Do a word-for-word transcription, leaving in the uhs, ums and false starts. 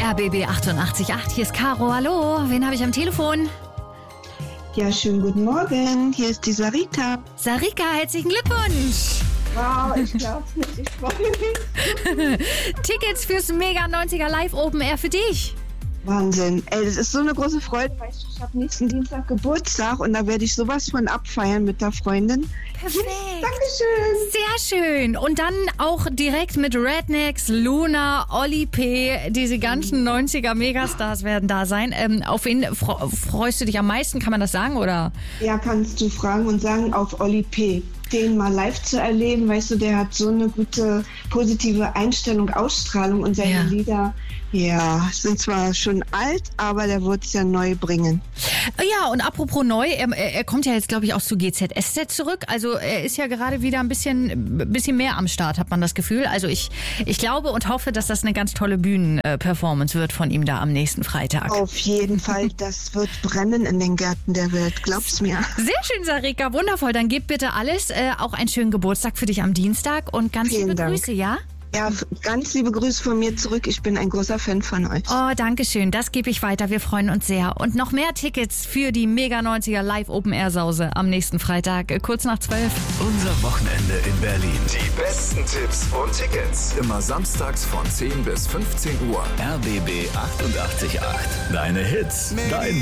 R B B achtundachtzig Komma acht, hier ist Caro, hallo, wen habe ich am Telefon? Ja, schönen guten Morgen, hier ist die Sarita. Sarika, herzlichen Glückwunsch! Wow, ich glaub's nicht, ich freue mich. Tickets fürs Mega neunziger Live Open Air für dich. Wahnsinn, ey, das ist so eine große Freude, weil ich, ich habe nächsten Dienstag Geburtstag und da werde ich sowas von abfeiern mit der Freundin. Perfekt. Dankeschön. Sehr schön. Und dann auch direkt mit Rednecks, Luna, Oli P., diese ganzen neunziger Megastars werden da sein. Ähm, auf wen fre- freust du dich am meisten, kann man das sagen, oder? Ja, kannst du fragen und sagen, auf Oli P. Den mal live zu erleben, weißt du, der hat so eine gute, positive Einstellung, Ausstrahlung und seine Ja. Lieder, ja, sind zwar schon alt, aber der wird es ja neu bringen. Ja, und apropos neu, er, er kommt ja jetzt, glaube ich, auch zu G Z S Z zurück. Also er ist ja gerade wieder ein bisschen, bisschen mehr am Start, hat man das Gefühl. Also ich, ich glaube und hoffe, dass das eine ganz tolle Bühnenperformance wird von ihm da am nächsten Freitag. Auf jeden Fall, das wird brennen in den Gärten der Welt, glaub's mir. Sehr schön, Sarika, wundervoll. Dann gib bitte alles. Äh, auch einen schönen Geburtstag für dich am Dienstag und ganz Vielen liebe Dank. Grüße, ja? Ja, ganz liebe Grüße von mir zurück. Ich bin ein großer Fan von euch. Oh, danke schön. Das gebe ich weiter. Wir freuen uns sehr. Und noch mehr Tickets für die Mega neunziger Live Open Air Sause am nächsten Freitag, äh, kurz nach zwölf. Unser Wochenende in Berlin. Die besten Tipps und Tickets. Immer samstags von zehn bis fünfzehn Uhr. R B B achtundachtzig Komma acht. Deine Hits. Dein